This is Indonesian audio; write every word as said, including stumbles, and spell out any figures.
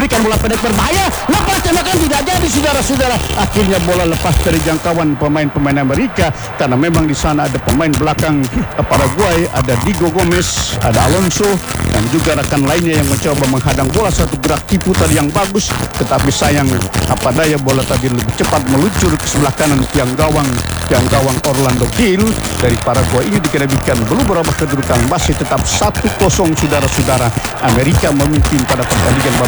memberikan bola pendek berbahaya. Lepas tembakan tidak jadi, saudara-saudara. Akhirnya bola lepas dari jangkauan pemain-pemain Amerika karena memang di sana ada pemain belakang Paraguay, ada Diego Gomez, ada Alonso, dan juga rekan lainnya yang mencoba menghadang bola. Satu gerak tipu tadi yang bagus, tetapi sayang apa daya bola tadi lebih cepat meluncur ke sebelah kanan tiang gawang tiang gawang Orlando Gil dari Paraguay. Ini dikenabikan belum berubah kedudukan, masih tetap satu kosong, saudara-saudara. Amerika memimpin pada pertandingan babak